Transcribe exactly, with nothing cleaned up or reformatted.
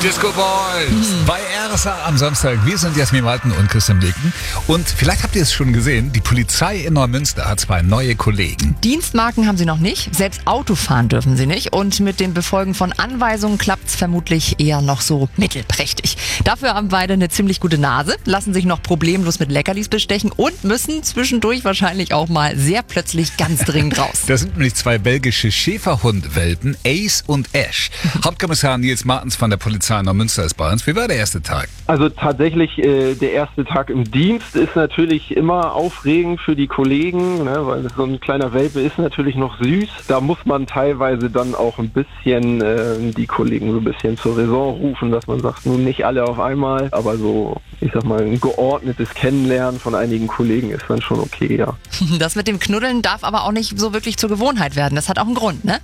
Disco Boys hm. bei R S A am Samstag. Wir sind Jasmin Walten und Christian Blicken. Und vielleicht habt ihr es schon gesehen, die Polizei in Neumünster hat zwei neue Kollegen. Dienstmarken haben sie noch nicht, selbst Auto fahren dürfen sie nicht. Und mit dem Befolgen von Anweisungen klappt es vermutlich eher noch so mittelprächtig. Dafür haben beide eine ziemlich gute Nase, lassen sich noch problemlos mit Leckerlis bestechen und müssen zwischendurch wahrscheinlich auch mal sehr plötzlich ganz dringend raus. Das sind nämlich zwei belgische Schäferhund-Welpen, Ace und Ash. Hauptkommissar Nils Martens von der Polizei in Neumünster ist bei uns. Wie war der erste Tag? Also tatsächlich, äh, der erste Tag im Dienst ist natürlich immer aufregend für die Kollegen, ne, weil so ein kleiner Welpe ist natürlich noch süß. Da muss man teilweise dann auch ein bisschen äh, die Kollegen so ein bisschen zur Raison rufen, dass man sagt, nun nicht alle auf einmal, aber so, ich sag mal, ein geordnetes Kennenlernen von einigen Kollegen ist dann schon okay, ja. Das mit dem Knuddeln darf aber auch nicht so wirklich zur Gewohnheit werden. Das hat auch einen Grund, ne?